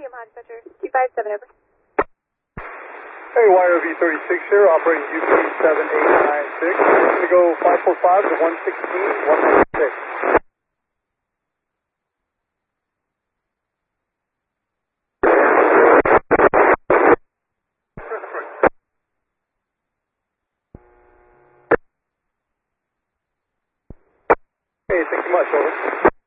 Omaha Dispatcher, 257 over. Hey, YOV 36 here, operating UP 7896. I'm going to go 545 to 116, 196. Hey, thank you much, over.